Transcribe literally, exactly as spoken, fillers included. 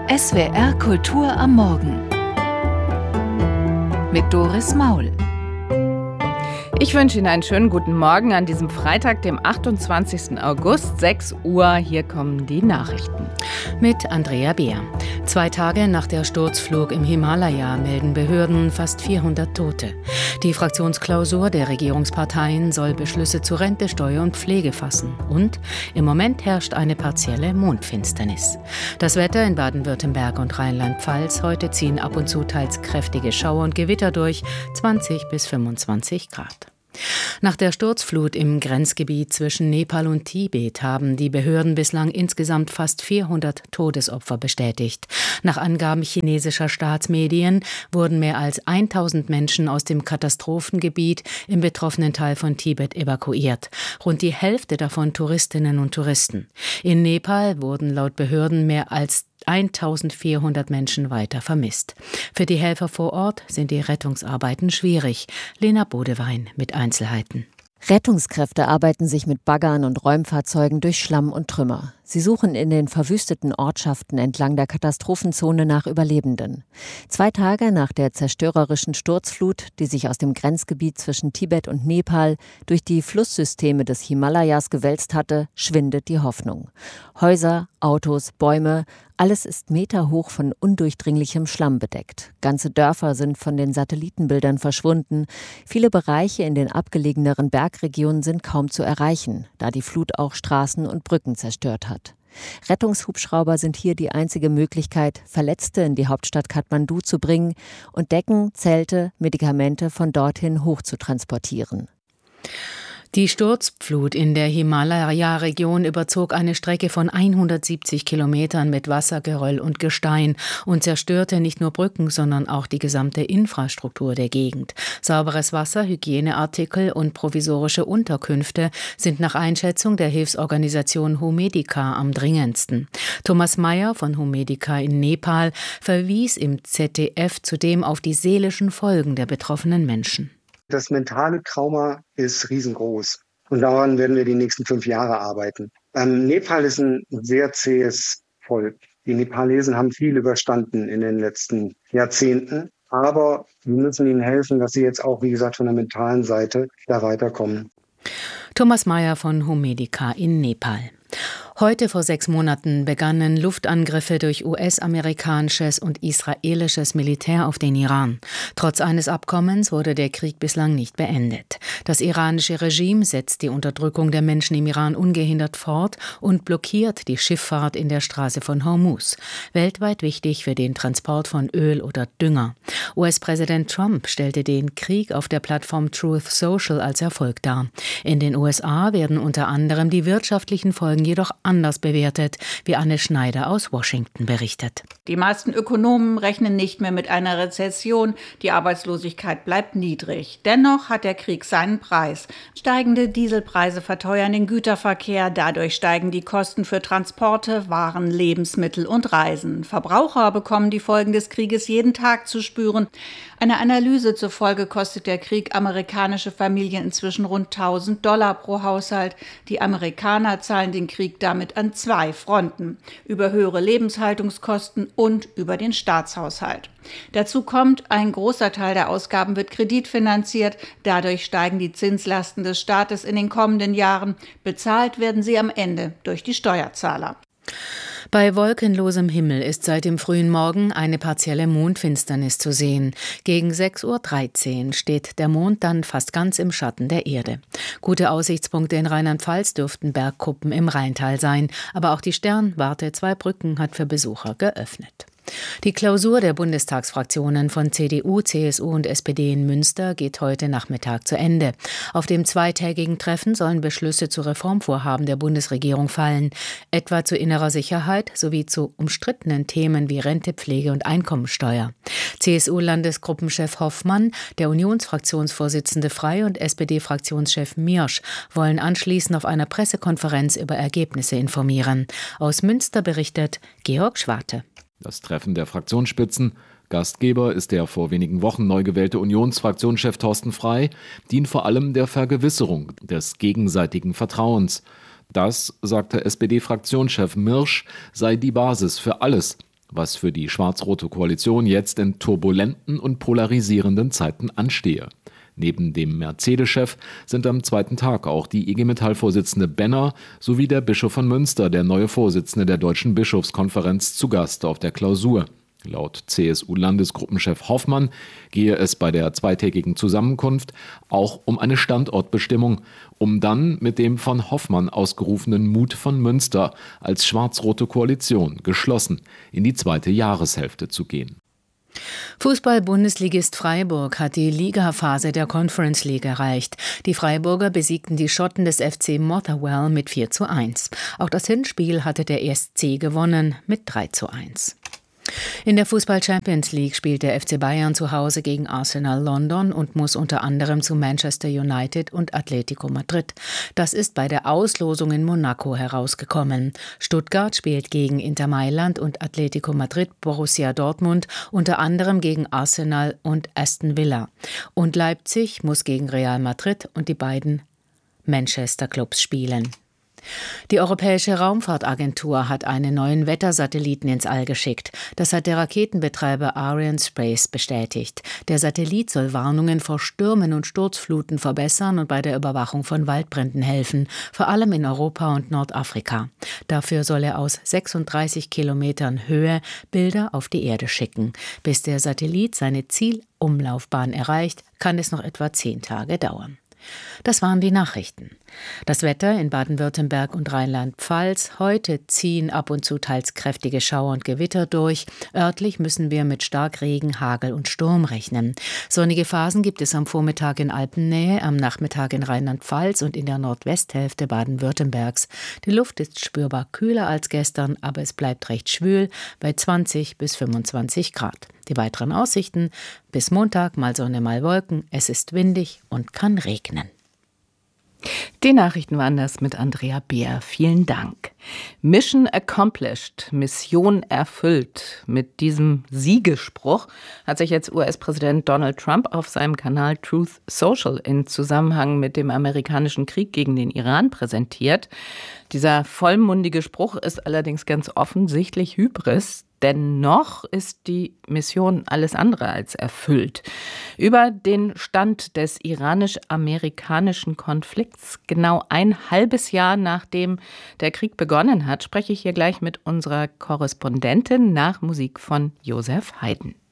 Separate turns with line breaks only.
S W R Kultur am Morgen mit Doris Maul.
Ich wünsche Ihnen einen schönen guten Morgen an diesem Freitag, dem achtundzwanzigsten August, sechs Uhr. Hier kommen die Nachrichten.
Mit Andrea Beer. Zwei Tage nach der Sturzflug im Himalaya melden Behörden fast vierhundert Tote. Die Fraktionsklausur der Regierungsparteien soll Beschlüsse zu Rente, Steuer und Pflege fassen. Und im Moment herrscht eine partielle Mondfinsternis. Das Wetter in Baden-Württemberg und Rheinland-Pfalz. Heute ziehen ab und zu teils kräftige Schauer und Gewitter durch, zwanzig bis fünfundzwanzig Grad. Nach der Sturzflut im Grenzgebiet zwischen Nepal und Tibet haben die Behörden bislang insgesamt fast vierhundert Todesopfer bestätigt. Nach Angaben chinesischer Staatsmedien wurden mehr als tausend Menschen aus dem Katastrophengebiet im betroffenen Teil von Tibet evakuiert. Rund die Hälfte davon Touristinnen und Touristen. In Nepal wurden laut Behörden mehr als eintausendvierhundert Menschen weiter vermisst. Für die Helfer vor Ort sind die Rettungsarbeiten schwierig. Lena Bodewein mit Einzelheiten.
Rettungskräfte arbeiten sich mit Baggern und Räumfahrzeugen durch Schlamm und Trümmer. Sie suchen in den verwüsteten Ortschaften entlang der Katastrophenzone nach Überlebenden. Zwei Tage nach der zerstörerischen Sturzflut, die sich aus dem Grenzgebiet zwischen Tibet und Nepal durch die Flusssysteme des Himalayas gewälzt hatte, schwindet die Hoffnung. Häuser, Autos, Bäume, alles ist meterhoch von undurchdringlichem Schlamm bedeckt. Ganze Dörfer sind von den Satellitenbildern verschwunden. Viele Bereiche in den abgelegeneren Bergregionen sind kaum zu erreichen, da die Flut auch Straßen und Brücken zerstört hat. Rettungshubschrauber sind hier die einzige Möglichkeit, Verletzte in die Hauptstadt Kathmandu zu bringen und Decken, Zelte, Medikamente von dorthin hoch zu transportieren.
Die Sturzflut in der Himalaya-Region überzog eine Strecke von hundertsiebzig Kilometern mit Wassergeröll und Gestein und zerstörte nicht nur Brücken, sondern auch die gesamte Infrastruktur der Gegend. Sauberes Wasser, Hygieneartikel und provisorische Unterkünfte sind nach Einschätzung der Hilfsorganisation Homedica am dringendsten. Thomas Meyer von Homedica in Nepal verwies im Z D F zudem auf die seelischen Folgen der betroffenen Menschen.
Das mentale Trauma ist riesengroß und daran werden wir die nächsten fünf Jahre arbeiten. Ähm, Nepal ist ein sehr zähes Volk. Die Nepalesen haben viel überstanden in den letzten Jahrzehnten, aber wir müssen ihnen helfen, dass sie jetzt auch, wie gesagt, von der mentalen Seite da weiterkommen.
Thomas Meyer von Homedica in Nepal. Heute vor sechs Monaten begannen Luftangriffe durch U S-amerikanisches und israelisches Militär auf den Iran. Trotz eines Abkommens wurde der Krieg bislang nicht beendet. Das iranische Regime setzt die Unterdrückung der Menschen im Iran ungehindert fort und blockiert die Schifffahrt in der Straße von Hormuz, weltweit wichtig für den Transport von Öl oder Dünger. U S-Präsident Trump stellte den Krieg auf der Plattform Truth Social als Erfolg dar. In den U S A werden unter anderem die wirtschaftlichen Folgen jedoch anders bewertet, wie Anne Schneider aus Washington berichtet.
Die meisten Ökonomen rechnen nicht mehr mit einer Rezession. Die Arbeitslosigkeit bleibt niedrig. Dennoch hat der Krieg seinen Preis. Steigende Dieselpreise verteuern den Güterverkehr. Dadurch steigen die Kosten für Transporte, Waren, Lebensmittel und Reisen. Verbraucher bekommen die Folgen des Krieges jeden Tag zu spüren. Einer Analyse zufolge kostet der Krieg amerikanische Familien inzwischen rund tausend Dollar pro Haushalt. Die Amerikaner zahlen den Krieg damit an zwei Fronten: über höhere Lebenshaltungskosten und über den Staatshaushalt. Dazu kommt, ein großer Teil der Ausgaben wird kreditfinanziert. Dadurch steigen die Zinslasten des Staates in den kommenden Jahren. Bezahlt werden sie am Ende durch die Steuerzahler.
Bei wolkenlosem Himmel ist seit dem frühen Morgen eine partielle Mondfinsternis zu sehen. Gegen sechs Uhr dreizehn steht der Mond dann fast ganz im Schatten der Erde. Gute Aussichtspunkte in Rheinland-Pfalz dürften Bergkuppen im Rheintal sein, aber auch die Sternwarte Zweibrücken hat für Besucher geöffnet. Die Klausur der Bundestagsfraktionen von C D U, C S U und S P D in Münster geht heute Nachmittag zu Ende. Auf dem zweitägigen Treffen sollen Beschlüsse zu Reformvorhaben der Bundesregierung fallen, etwa zu innerer Sicherheit sowie zu umstrittenen Themen wie Rente, Pflege und Einkommensteuer. C S U-Landesgruppenchef Hoffmann, der Unionsfraktionsvorsitzende Frey und S P D-Fraktionschef Miersch wollen anschließend auf einer Pressekonferenz über Ergebnisse informieren. Aus Münster berichtet Georg Schwarte.
Das Treffen der Fraktionsspitzen, Gastgeber ist der vor wenigen Wochen neu gewählte Unionsfraktionschef Thorsten Frey, dient vor allem der Vergewisserung des gegenseitigen Vertrauens. Das, sagte S P D-Fraktionschef Miersch, sei die Basis für alles. was für die schwarz-rote Koalition jetzt in turbulenten und polarisierenden Zeiten anstehe. Neben dem Mercedes-Chef sind am zweiten Tag auch die I G Metall-Vorsitzende Benner sowie der Bischof von Münster, der neue Vorsitzende der Deutschen Bischofskonferenz, zu Gast auf der Klausur. Laut C S U-Landesgruppenchef Hoffmann gehe es bei der zweitägigen Zusammenkunft auch um eine Standortbestimmung, um dann mit dem von Hoffmann ausgerufenen Mut von Münster als schwarz-rote Koalition geschlossen in die zweite Jahreshälfte zu gehen.
Fußball-Bundesligist Freiburg hat die Ligaphase der Conference League erreicht. Die Freiburger besiegten die Schotten des F C Motherwell mit vier zu eins. Auch das Hinspiel hatte der E S C gewonnen mit drei zu eins. In der Fußball-Champions League spielt der F C Bayern zu Hause gegen Arsenal London und muss unter anderem zu Manchester United und Atletico Madrid. Das ist bei der Auslosung in Monaco herausgekommen. Stuttgart spielt gegen Inter Mailand und Atletico Madrid Borussia Dortmund, unter anderem gegen Arsenal und Aston Villa. Und Leipzig muss gegen Real Madrid und die beiden Manchester-Clubs spielen. Die Europäische Raumfahrtagentur hat einen neuen Wettersatelliten ins All geschickt. Das hat der Raketenbetreiber Arianespace bestätigt. Der Satellit soll Warnungen vor Stürmen und Sturzfluten verbessern und bei der Überwachung von Waldbränden helfen, vor allem in Europa und Nordafrika. Dafür soll er aus sechsunddreißig Kilometern Höhe Bilder auf die Erde schicken. Bis der Satellit seine Zielumlaufbahn erreicht, kann es noch etwa zehn Tage dauern. Das waren die Nachrichten. Das Wetter in Baden-Württemberg und Rheinland-Pfalz. Heute ziehen ab und zu teils kräftige Schauer und Gewitter durch. Örtlich müssen wir mit Starkregen, Hagel und Sturm rechnen. Sonnige Phasen gibt es am Vormittag in Alpennähe, am Nachmittag in Rheinland-Pfalz und in der Nordwesthälfte Baden-Württembergs. Die Luft ist spürbar kühler als gestern, aber es bleibt recht schwül bei zwanzig bis fünfundzwanzig Grad. Die weiteren Aussichten: bis Montag mal Sonne, mal Wolken. Es ist windig und kann regnen.
Die Nachrichten waren das mit Andrea Beer. Vielen Dank. Mission accomplished, Mission erfüllt. Mit diesem Siegespruch hat sich jetzt U S-Präsident Donald Trump auf seinem Kanal Truth Social in Zusammenhang mit dem amerikanischen Krieg gegen den Iran präsentiert. Dieser vollmundige Spruch ist allerdings ganz offensichtlich Hybris. Dennoch ist die Mission alles andere als erfüllt. Über den Stand des iranisch-amerikanischen Konflikts, genau ein halbes Jahr nachdem der Krieg begonnen hat, spreche ich hier gleich mit unserer Korrespondentin nach Musik von Josef Haydn.